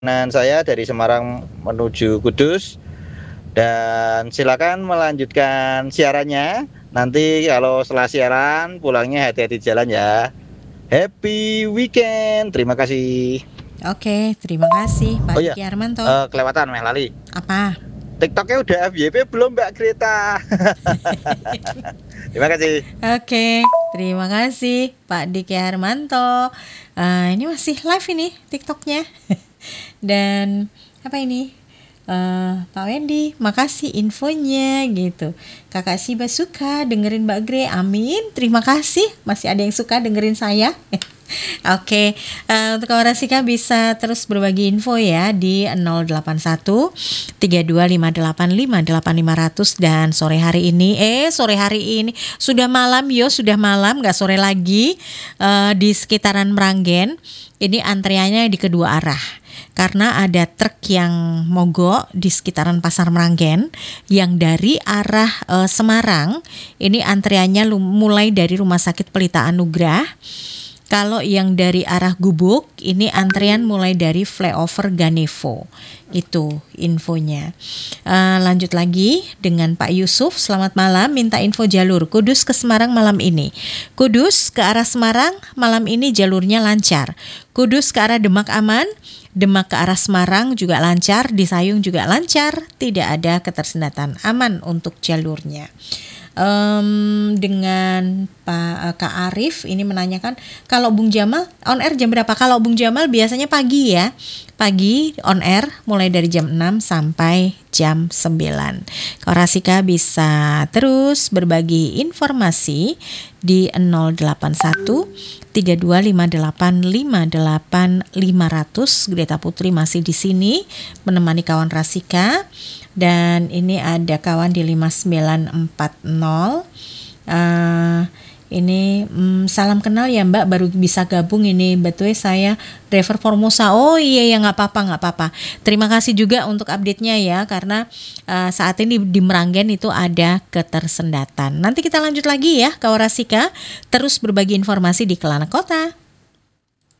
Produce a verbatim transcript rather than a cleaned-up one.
Nan saya dari Semarang menuju Kudus dan silakan melanjutkan siarannya. Nanti kalau setelah siaran pulangnya hati-hati di jalan ya. Happy weekend. Terima kasih. Oke, terima kasih Pak Oh iya, Diki Armanto. uh, kelewatan meh lali. Apa? TikToknya udah F Y P belum Mbak Greta? Terima kasih. Oke, terima kasih Pak Diki Armanto. Uh, ini masih live ini TikToknya. Dan apa ini? Uh, Pak Wendy, makasih infonya gitu. Kakak Siba suka dengerin Mbak Gre. Amin. Terima kasih. Masih ada yang suka dengerin saya. Oke, uh, untuk kawan Rasika bisa terus berbagi info ya di nol delapan satu tiga dua lima delapan lima delapan lima nol nol dan sore hari ini eh sore hari ini sudah malam yo sudah malam nggak sore lagi uh, di sekitaran Meranggen ini antriannya di kedua arah karena ada truk yang mogok di sekitaran Pasar Meranggen yang dari arah uh, Semarang ini antriannya mulai dari Rumah Sakit Pelita Anugrah. Kalau yang dari arah Gubuk, ini antrian mulai dari flyover Ganevo. Itu infonya. Uh, lanjut lagi dengan Pak Yusuf. Selamat malam, minta info jalur Kudus ke Semarang malam ini. Kudus ke arah Semarang malam ini jalurnya lancar. Kudus ke arah Demak aman. Demak ke arah Semarang juga lancar. Di Sayung juga lancar. Tidak ada ketersendatan, aman untuk jalurnya. Um, dengan Pak Kak Arif ini menanyakan kalau Bung Jamal on air jam berapa? Kalau Bung Jamal biasanya pagi ya, pagi on air mulai dari jam enam sampai jam sembilan. Kak Rasika bisa terus berbagi informasi di nol delapan satu tiga dua lima delapan lima delapan lima nol nol. Greta Putri masih di sini menemani kawan Rasika. Dan ini ada kawan di lima sembilan empat nol. Uh, ini mm, salam kenal ya Mbak, baru bisa gabung ini. Betul saya driver Formosa. Oh iya ya nggak apa-apa nggak apa-apa. Terima kasih juga untuk update-nya ya karena uh, saat ini di Meranggen itu ada ketersendatan. Nanti kita lanjut lagi ya Kawan Rasika terus berbagi informasi di Kelana Kota.